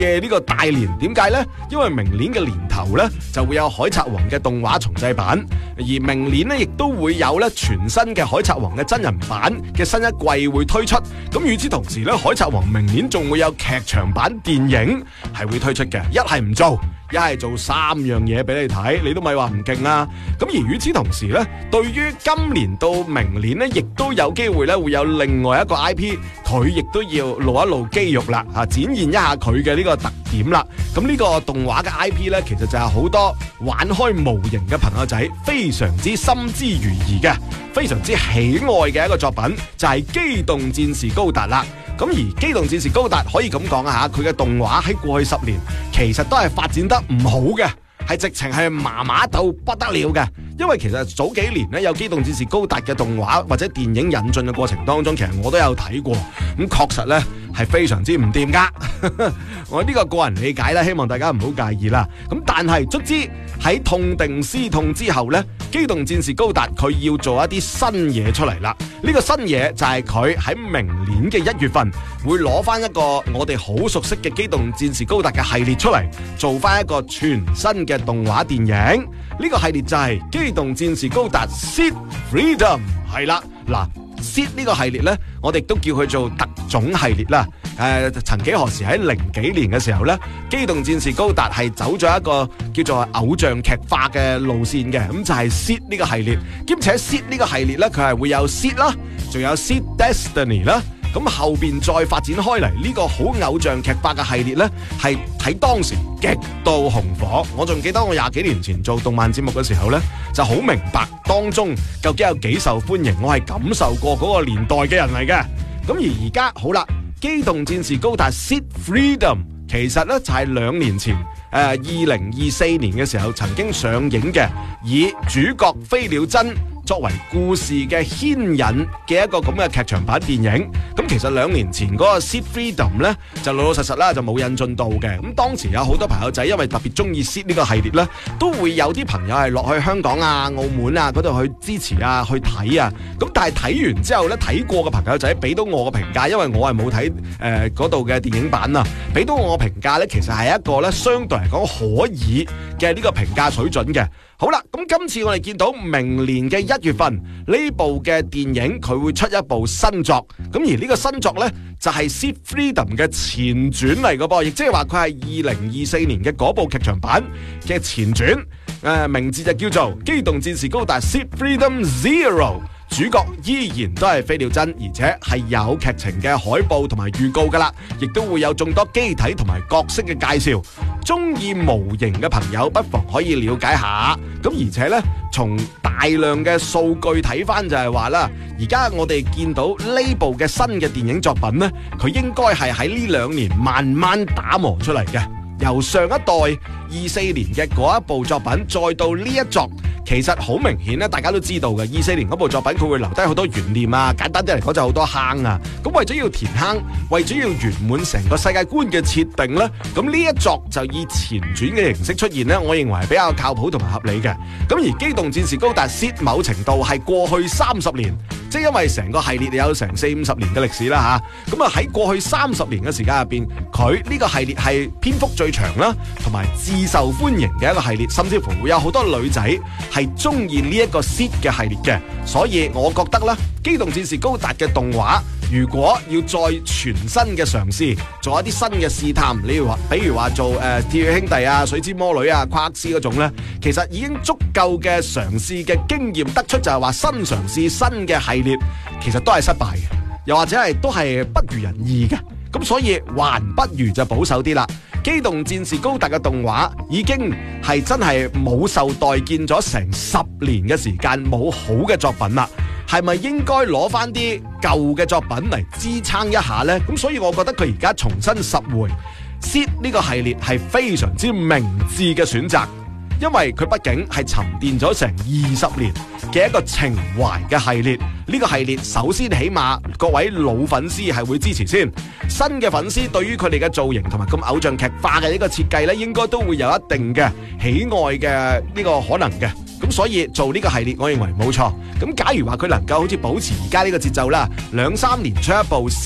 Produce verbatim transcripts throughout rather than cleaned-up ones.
嘅呢個大年，點解呢？因為明年嘅年頭呢，就會有海賊王嘅動畫重製版，而明年呢，亦都會有咧全新嘅海賊王嘅真人版嘅新一季會推出。咁與此同時呢，海賊王明年仲會有劇場版電影係會推出嘅，一係唔做，一係做三樣嘢俾你睇，你都咪話唔勁啦。咁而與此同時呢，對於今年到明年呢，亦都有機會咧會有另外一個 I P， 佢亦都要露一露肌肉啦，啊，展現一下佢嘅呢個特點啦。咁呢個動畫嘅 I P 呢，其實就係好多玩開模型嘅朋友仔非常之心之如飴嘅，非常之喜愛嘅一個作品，就係、是《機動戰士高達》啦。咁而《機動戰士高達》可以咁講啊嚇，佢嘅動畫喺過去十年其實都係發展得唔好嘅，係直情係麻麻到不得了嘅。因為其實早幾年咧有《機動戰士高達》嘅動畫或者電影引進嘅過程當中，其實我都有睇過，咁確實咧係非常之唔掂噶。我呢個個人理解咧，希望大家唔好介意啦。咁但係卒之喺痛定思痛之後咧，《機動戰士高達》佢要做一啲新嘢出嚟啦。呢個新嘢就係佢喺明年嘅一月份會攞翻一個我哋好熟悉嘅《機動戰士高達》嘅系列出嚟，做翻一個全新嘅動畫電影。呢個系列就係《機動戰士高達 Seed Freedom》，係啦，嗱 Seed 呢個系列呢，我哋都叫佢做特種系列啦。誒、呃，曾幾何時喺零幾年嘅時候呢，《機動戰士高達》係走咗一個叫做偶像劇化嘅路線嘅，咁就係 Seed 呢個系列，兼且 Seed 呢個系列呢，佢係會有 Seed 啦，仲有 Seed Destiny 啦。咁後邊再發展開嚟呢個好偶像劇化嘅系列呢，係喺當時極度紅火。我仲記得我廿幾年前做動漫節目嘅時候呢，就好明白當中究竟有幾受歡迎，我係感受過嗰個年代嘅人嚟嘅。咁而而家好啦，《機動戰士高達 Seed Freedom》其實呢就係兩年前誒二零二四年嘅時候曾經上映嘅，以主角飛鳥真作為故事嘅牽引嘅一個咁嘅劇場版電影。咁其實兩年前嗰個 Seed Freedom 咧，就老老實實啦，就冇引進到嘅。咁當時有好多朋友仔因為特別中意 Seed 呢個系列咧，都會有啲朋友係落去香港啊、澳門啊嗰度去支持啊、去睇啊。咁但係睇完之後咧，睇過嘅朋友仔俾到我嘅評價，因為我係冇睇誒嗰度嘅電影版啊，俾到我嘅評價咧，其實係一個咧相對嚟講可以嘅呢個評價水準嘅。好啦，咁今次我哋見到明年嘅一月份呢部嘅電影佢會出一部新作，咁而呢個新作呢，就係、是、Seed Freedom 嘅前傳嚟嘅噃，亦即係話佢係二零二四年嘅嗰部劇場版嘅前傳，誒、呃、名字就叫做《機動戰士高達 Seed Freedom Zero》。主角依然都係飛鳥真，而且係有劇情嘅海報同埋預告噶啦，亦都會有眾多機體同埋角色嘅介紹。中意模型嘅朋友不妨可以了解下。咁而且呢，從大量嘅數據睇翻就係話啦，而家我哋見到呢部嘅新嘅電影作品呢，佢應該係喺呢兩年慢慢打磨出嚟嘅。由上一代二四年嘅嗰一部作品，再到呢一作，其實好明顯咧，大家都知道嘅。二四年嗰部作品佢會留低好多懸念啊，簡單啲嚟講就好多坑啊。咁為咗要填坑，為咗要圓滿成個世界觀嘅設定呢，咁呢一作就以前傳嘅形式出現呢，我認為係比較靠譜同埋合理嘅。咁而機動戰士高達 Seed 某程度係過去三十年，即係因為成個系列有成四五十年嘅歷史啦吓。咁啊喺過去三十年嘅時間入邊，佢呢個系列係篇幅最長啦，同埋至受歡迎嘅一個系列，甚至乎會有好多女仔係中意呢一個 Seed 嘅系列嘅。所以我覺得咧，機動戰士高達嘅動畫如果要再全新嘅嘗試，做一啲新嘅試探，你如話，比如話做誒、呃、鐵血兄弟啊、水之魔女啊、夸克斯嗰種咧，其實已經足夠嘅嘗試嘅經驗得出，就係話新嘗試新嘅系列，其實都係失敗嘅，又或者係都係不如人意嘅。咁所以還不如就保守啲啦。機動戰士高達嘅動畫已經係真係冇受待見咗成十年嘅時間，冇好嘅作品啦。係咪應該攞翻啲舊嘅作品嚟支撐一下呢？咁所以我覺得佢而家重新拾回 Seed 呢個系列係非常之明智嘅選擇，因為佢畢竟係沉澱咗成二十年嘅一個情懷嘅系列。呢個系列首先起碼各位老粉絲係會支持先，新嘅粉絲對於佢哋嘅造型同埋咁偶像劇化嘅呢個設計呢，應該都會有一定嘅喜愛嘅呢個可能嘅。咁所以做呢個系列，我認為冇錯。咁假如話佢能夠好似保持而家呢個節奏啦，兩三年出一部 Seed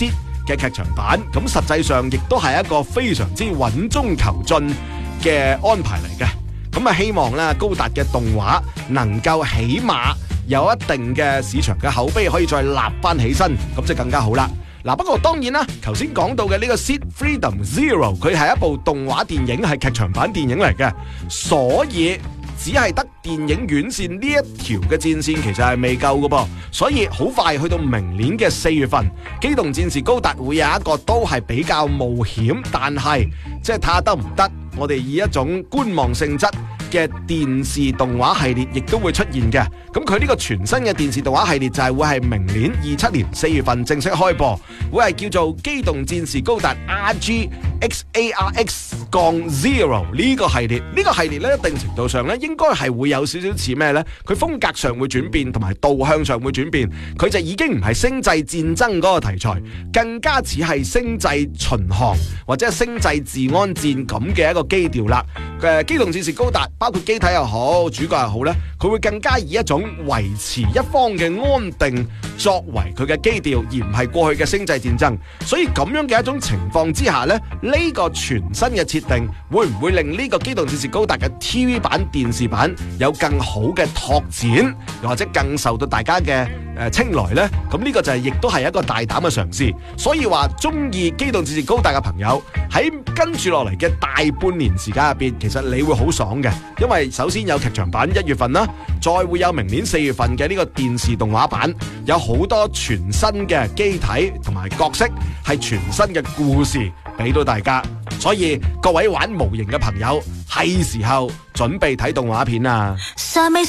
嘅劇場版，咁實際上亦都係一個非常之穩中求進嘅安排嚟嘅。咁啊，希望咧高達嘅動畫能夠起碼有一定嘅市場嘅口碑，可以再立翻起身，咁就更加好啦。嗱，不過當然啦，頭先講到嘅呢個 Seed Freedom Zero， 佢係一部動畫電影，係劇場版電影嚟嘅，所以只係得電影院線呢一條嘅戰線，其實係未夠嘅噃。所以好快去到明年嘅四月份，機動戰士高達會有一個都係比較冒險，但係即係睇下得唔得，我哋以一種觀望性質嘅電視動畫系列亦都會出現嘅。咁佢呢個全新嘅電視動畫系列就係會係明年二七年四月份正式開播，會係叫做機動戰士高達 R G X A R X Zero 呢個系列。呢個系列咧，一定程度上咧，應該係會有少少似咩呢？佢風格上會轉變，同埋導向上會轉變。佢就已經唔係星際戰爭嗰個題材，更加似係星際巡航或者係星際治安戰咁嘅一個基調啦。誒，機動戰士高達包括機體又好，主角又好呢，佢會更加以一種維持一方嘅安定作為佢嘅基調，而唔係過去嘅星際戰爭。所以咁樣嘅一種情況之下呢，呢、呢個全新嘅設定會唔會令呢個機動戰士高達嘅 T V 版、電視版有更好嘅拓展，又或者更受到大家嘅誒青睞呢？咁呢個就係亦都係一個大膽嘅嘗試。所以話中意機動戰士高達嘅朋友喺跟住落嚟嘅大半年時間入邊，其實你會好爽嘅，因為首先有劇場版一月份啦，再會有明年四月份嘅呢個電視動畫版，有好多全新嘅機體同埋角色，係全新嘅故事俾到大家。所以各位玩模型嘅朋友，係時候準備睇動畫片啦。